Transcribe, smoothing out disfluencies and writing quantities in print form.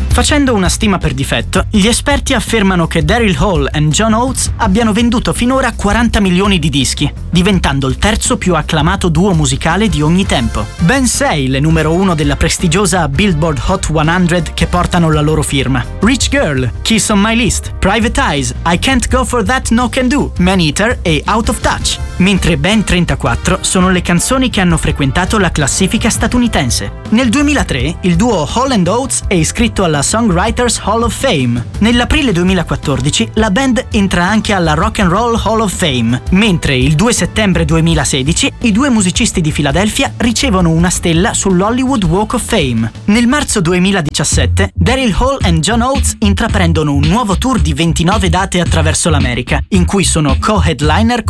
Facendo una stima per difetto, gli esperti affermano che Daryl Hall e John Oates abbiano venduto finora 40 milioni di dischi, diventando il terzo più acclamato duo musicale di ogni tempo. Ben 6 le numero 1 della prestigiosa Billboard Hot 100 che portano la loro firma: Rich Girl, Kiss on My List, Private Eyes, I Can't Go For That No Can Do, Man Eater e Out of Touch, mentre ben 34 sono le canzoni che hanno frequentato la classifica statunitense. Nel 2003 il duo Hall & Oates è iscritto alla Songwriters Hall of Fame. Nell'aprile 2014 la band entra anche alla Rock and Roll Hall of Fame, mentre il 2 settembre 2016 i due musicisti di Philadelphia ricevono una stella sull'Hollywood Walk of Fame. Nel marzo 2017 Daryl Hall e John Oates intraprendono un nuovo tour di 29 date attraverso l'America, in cui sono co-headliner